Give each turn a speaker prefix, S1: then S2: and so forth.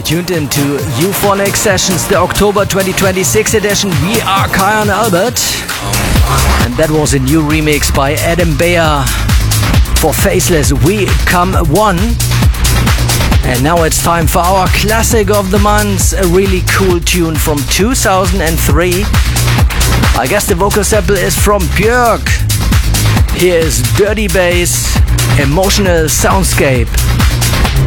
S1: tuned into Euphonic Sessions, the October 2026 edition. We are Kai and Albert. And that was a new remix by Adam Beyer for Faceless, We Come One. And now it's time for our classic of the month, a really cool tune from 2003. I guess the vocal sample is from Björk. Here is Dirty Bass, Emotional Soundscape.